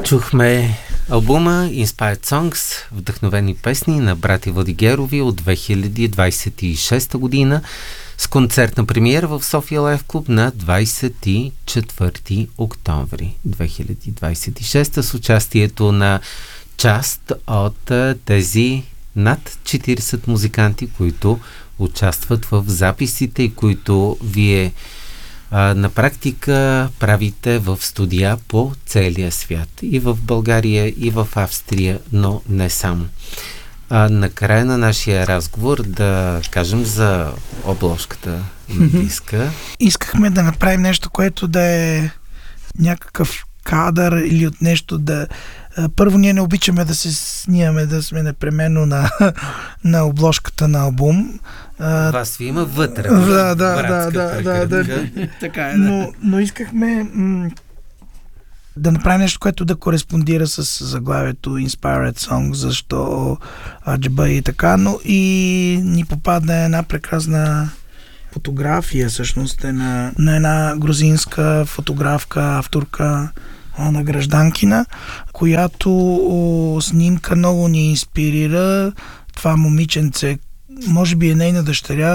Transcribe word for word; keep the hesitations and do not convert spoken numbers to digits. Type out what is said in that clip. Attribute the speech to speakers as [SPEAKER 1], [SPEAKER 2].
[SPEAKER 1] Чухме албума Inspired Songs, вдъхновени песни на братя Владигерови от две хиляди двадесет и шеста година с концертна премиера в София Лайф Клуб на двадесет и четвърти октомври две хиляди двадесет и шеста с участието на част от тези над четиридесет музиканти, които участват в записите и които вие а, на практика правите в студия по целия свят. И в България, и в Австрия, но не само. А, накрая на нашия разговор да кажем за обложката на диска.
[SPEAKER 2] Искахме да направим нещо, което да е някакъв кадър или от нещо да... Първо, ние не обичаме да се снимаме, да сме непременно на, на обложката на албум.
[SPEAKER 1] Вас ви има вътре.
[SPEAKER 2] Да, да, да, да, да, да. Така е, да. Но, но искахме м- да направим нещо, което да кореспондира с заглавието Inspired Song, защо аджеба и така, но и ни попадна една прекрасна фотография, всъщност е на, на една грузинска фотографка, авторка Ана Гражданкина, която о, снимка много ни инспирира. Това момиченце, може би е нейна дъщеря,